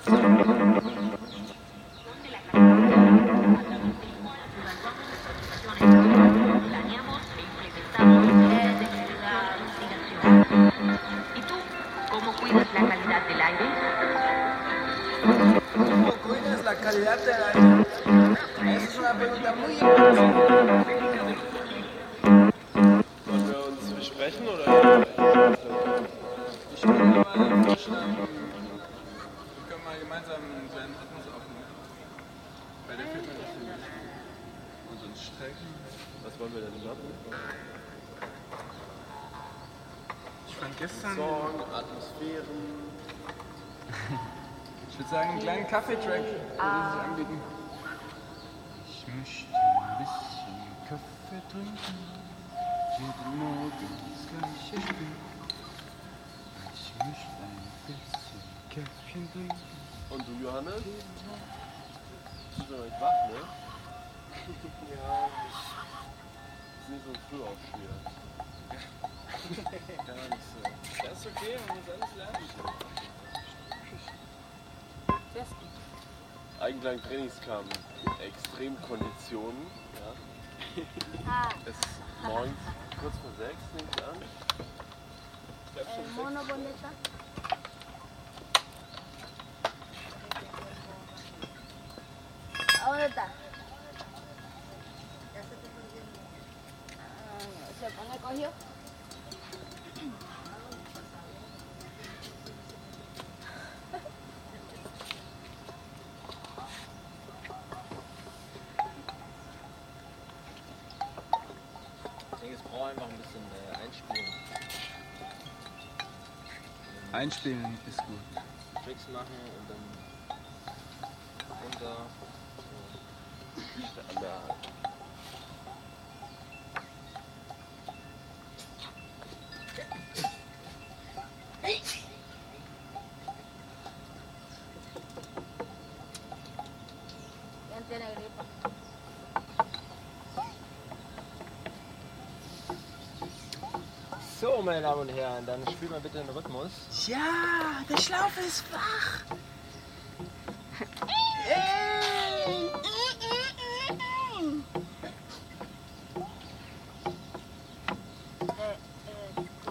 Ich würde sagen, einen kleinen Kaffeetrack würde sich anbieten. Ich möchte ein bisschen Kaffee trinken, jeden Morgen das gleiche Spiel. Ich möchte ein bisschen Käffchen trinken. Und du, Johannes? Du bist noch nicht wach, ne? Ja. Ist nicht so früh aufstehen. Gar nicht so. Das ist okay, man muss alles lernen. Eigenklang Trainingskampf, Extremkonditionen. Ja. Es ist morgens kurz vor 6, nehme ich an. Mono bonita. ¿A dónde está? ¿Se pone cogió? Ich brauche einfach ein bisschen einspielen. Einspielen ist gut. Tricks machen und dann runter. Standard. ¿Quién tiene gripa? So, meine Damen und Herren, dann spielt mal bitte den Rhythmus. Ja, der Schlaufe ist wach.